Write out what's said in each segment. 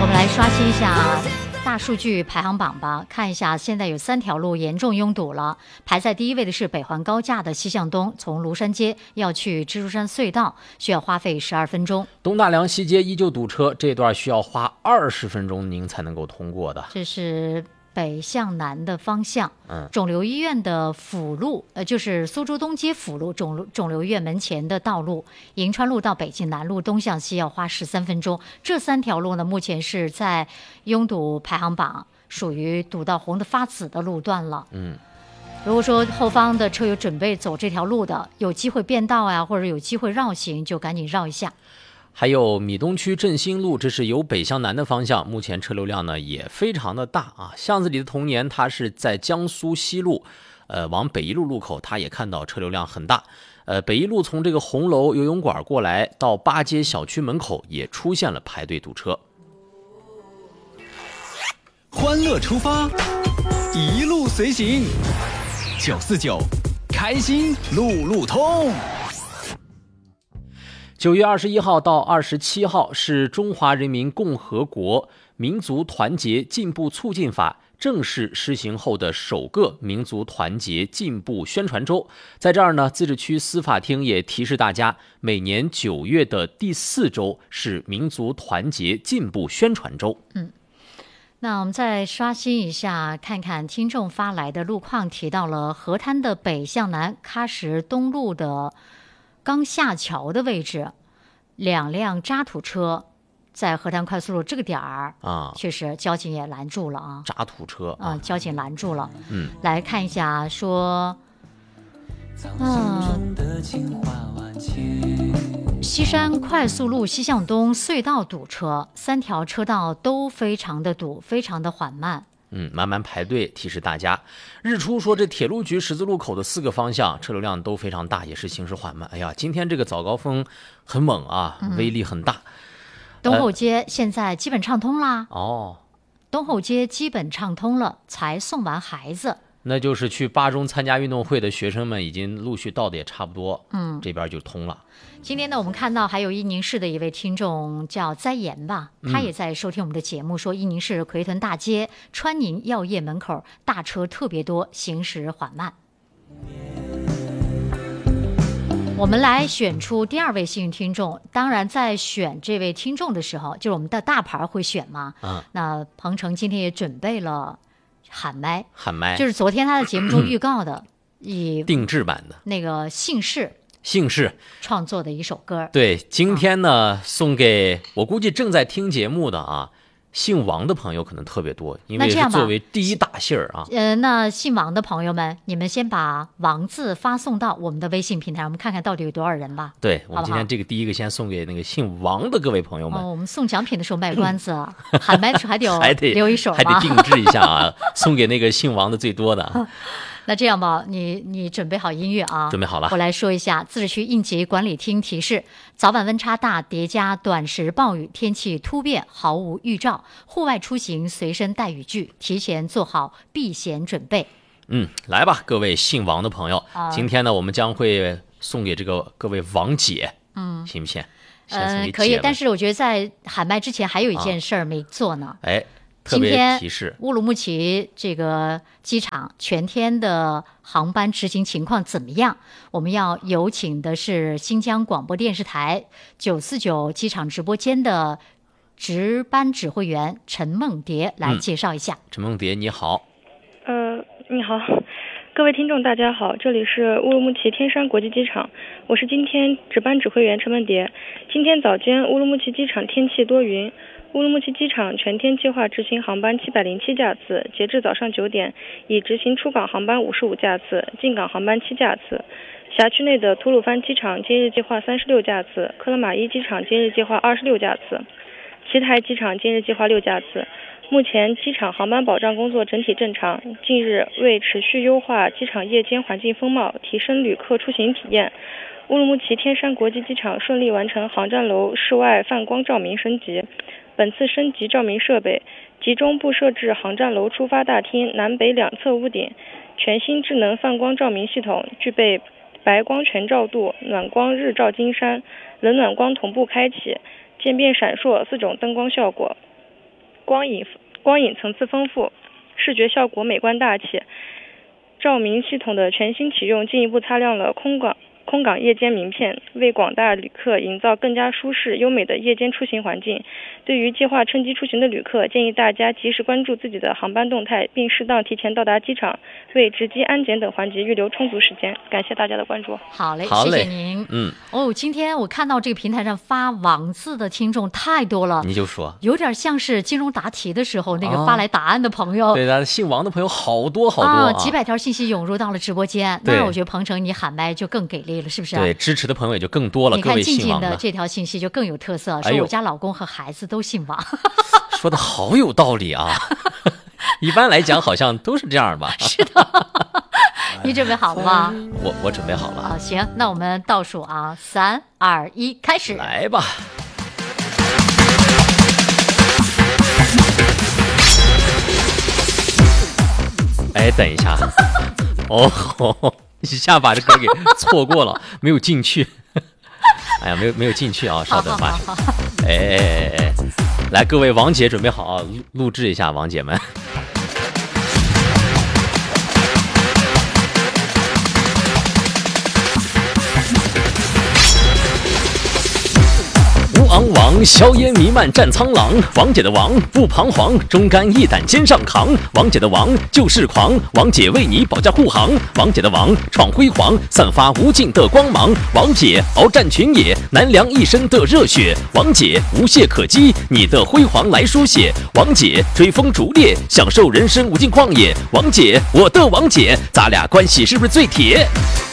我们来刷新一下大数据排行榜吧，看一下现在有3条路严重拥堵了。排在第1位的是北环高架的西向东，从庐山街要去蜘蛛山隧道需要花费12分钟。 东大梁西街依旧堵车，这段需要花20分钟您才能够通过的。 这是北向南的方向，肿瘤医院的辅路，就是苏州东街辅路肿瘤医院门前的道路，银川路到北京南路东向西要花13分钟。这3条路呢，目前是在拥堵排行榜属于堵到红的发紫的路段了。如果说后方的车有准备走这条路的，有机会变道呀，或者有机会绕行，就赶紧绕一下。 还有米东区振兴路，这是由北向南的方向，目前车流量呢也非常的大啊。巷子里的童年，它是在江苏西路，往北一路路口，他也看到车流量很大。北一路从这个红楼游泳馆过来，到八街小区门口也出现了排队堵车。 欢乐出发，一路随行，949开心路路通。 9月21号到27号是中华人民共和国民族团结进步促进法正式施行后的首个民族团结进步宣传周。在这儿呢，自治区司法厅也提示大家，每年9月的第4周是民族团结进步宣传周。 那我们再刷新一下，看看听众发来的路况，提到了河滩的北向南喀什东路的刚下桥的位置，2辆渣土车在河滩快速路这个点儿确实交警也拦住了啊， 渣土车交警拦住了。来看一下说，西山快速路西向东隧道堵车，3条车道都非常的堵，非常的缓慢。 慢慢排队，提示大家。日出说这铁路局十字路口的4个方向车流量都非常大，也是行驶缓慢。哎呀，今天这个早高峰很猛啊，威力很大。 东后街现在基本畅通啦。东后街基本畅通了，才送完孩子。 那就是去八中参加运动会的学生们已经陆续到的也差不多，这边就通了。 今天呢，我们看到还有伊宁市的一位听众叫栽言吧，他也在收听我们的节目，说伊宁市奎屯大街川宁药业门口大车特别多，行驶缓慢。我们来选出第2位幸运听众，当然在选这位听众的时候，就是我们的大牌会选嘛。那鹏程今天也准备了喊麦，就是昨天他的节目中预告的，以定制版的那个姓氏创作的一首歌。 对，今天呢，送给我估计正在听节目的姓王的朋友可能特别多，因为是作为第一大姓啊。 那姓王的朋友们，你们先把王字发送到我们的微信平台，我们看看到底有多少人吧。 对，我们今天这个第一个先送给那个姓王的各位朋友们。 我们送奖品的时候卖关子喊麦的时候还得留一手吗？ 还得定制一下啊，送给那个姓王的最多的。 那这样吧，你准备好音乐啊？ 准备好了。 我来说一下，自治区应急管理厅提示：早晚温差大，叠加短时暴雨，天气突变，毫无预兆，户外出行随身带雨具，提前做好避险准备。 来吧，各位姓王的朋友，今天呢，我们将会送给这个各位王姐，行不行？ 可以，但是我觉得在喊麦之前还有一件事儿没做呢。 特别提示， 乌鲁木齐这个机场全天的航班执行情况怎么样？我们要有请的是新疆广播电视台949机场直播间的值班指挥员陈梦蝶来介绍一下。 陈梦蝶，你好。 你好，各位听众大家好，这里是乌鲁木齐天山国际机场，我是今天值班指挥员陈梦蝶。今天早间乌鲁木齐机场天气多云。乌鲁木齐机场全天计划执行航班707架次，截至早上9点，已执行出港航班55架次，进港航班7架次。辖区内的吐鲁番机场今日计划36架次，克勒玛依机场今日计划26架次，奇台机场今日计划6架次。目前机场航班保障工作整体正常。近日为持续优化机场夜间环境风貌，提升旅客出行体验，乌鲁木齐天山国际机场顺利完成航站楼室外泛光照明升级。本次升级照明设备集中布设置航站楼出发大厅南北两侧屋顶，全新智能泛光照明系统，具备白光全照度、暖光日照金山、冷暖光同步开启、渐变闪烁4种灯光效果。 光影层次丰富，视觉效果美观大气。照明系统的全新启用，进一步擦亮了空港夜间名片，为广大旅客营造更加舒适优美的夜间出行环境。对于计划趁机出行的旅客，建议大家及时关注自己的航班动态，并适当提前到达机场，为值机安检等环节预留充足时间。感谢大家的关注。 好嘞， 好嘞， 谢谢您。今天我看到这个平台上发网字的听众太多了， 你就说有点像是金融答题的时候那个发来答案的朋友。 对的，姓王的朋友好多好多几百条信息涌入到了直播间。那我觉得鹏程你喊麦就更给力了，是不是？ 对，支持的朋友也就更多了。 你看静静各位姓王的这条信息就更有特色，说我家老公和孩子都姓王。 说的好有道理啊！一般来讲好像都是这样吧？ 是的。你准备好了吗？ 我准备好了。 行，那我们倒数啊，3、2、1，开始。 来吧。哎，等一下。一下把这歌给错过了，没有进去。哎呀，没有进去啊！稍等吧。哎，来，各位王姐准备好啊，录制一下，王姐们。吴昂王，硝烟弥漫战苍狼。王姐的王不彷徨，忠肝义胆肩上扛。王姐的王就是狂，王姐为你保驾护航。王姐的王闯辉煌，散发无尽的光芒。王姐鏖战群野，难量一身的热血。王姐无懈可击，你的辉煌来书写。王姐追风逐猎，享受人生无尽旷野。王姐，我的王姐，咱俩关系是不是最铁？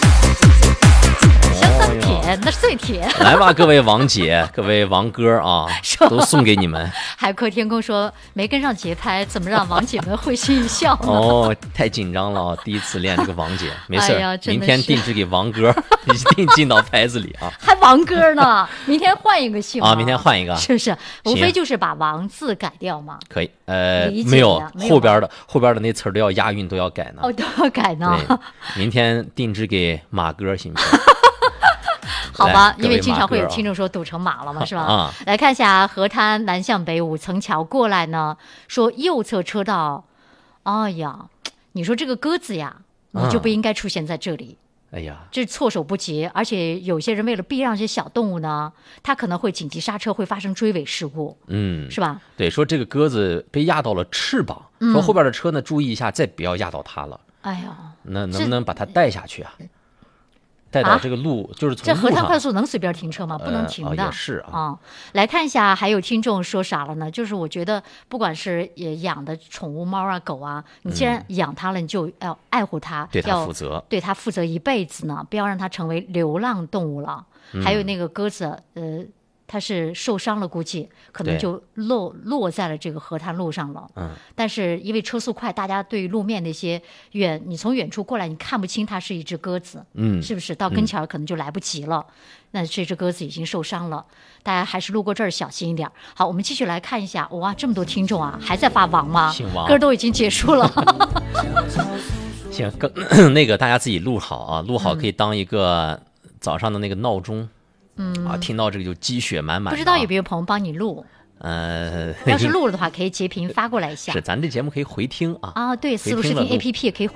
那是最铁。 来吧，各位王姐，各位王哥啊，都送给你们。 海阔天空说没跟上节拍，怎么让王姐们会心一笑呢？太紧张了，第一次练这个王姐，没事，明天定制给王哥，一定进到拍子里啊。 还王哥呢？明天换一个姓啊，明天换一个， 是不是？无非就是把王字改掉嘛。 可以，没有后边的那词儿都要押韵，都要改呢。 都要改呢。 对，明天定制给马哥行不行？ 好吧，因为经常会有听众说堵成马了嘛，是吧？来看一下河滩南向北5层桥过来呢，说右侧车道，哎呀，你说这个鸽子呀，你就不应该出现在这里。 哎呀， 这措手不及，而且有些人为了避让这些小动物呢，他可能会紧急刹车，会发生追尾事故，是吧？ 对，说这个鸽子被压到了翅膀，说后边的车呢注意一下，再不要压到它了。 哎呀， 那能不能把它带下去啊？带到这个路，就是从这河滩快速能随便停车吗？不能停的。 也是啊。 来看一下，还有听众说啥了呢？就是我觉得，不管是养的宠物猫啊、狗啊，你既然养它了，你就要爱护它， 对它负责， 对它负责一辈子呢，不要让它成为流浪动物了。还有那个鸽子，它是受伤了，估计可能就落在了这个河滩路上了。但是因为车速快，大家对于路面那些你从远处过来，你看不清它是一只鸽子，是不是？到跟前可能就来不及了。那这只鸽子已经受伤了，大家还是路过这儿小心一点。好，我们继续来看一下，哇，这么多听众啊，还在发王吗？ 姓王， 歌都已经结束了。 行，那个大家自己录好啊，录好可以当一个早上的那个闹钟。听到这个就鸡血满满。 不知道有没有朋友帮你录？要是录了的话，可以截屏发过来一下。 是，咱这节目可以回听啊。 对，思路视听 APP 也可以。